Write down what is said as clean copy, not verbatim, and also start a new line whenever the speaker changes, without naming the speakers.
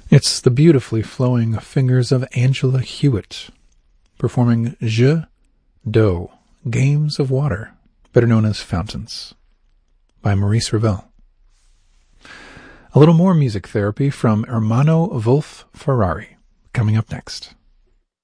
It's the beautifully flowing fingers of Angela Hewitt, performing Jeux d'eau, Games of Water, better known as Fountains, by Maurice Ravel. A little more music therapy from Ermanno Wolf Ferrari, coming up next.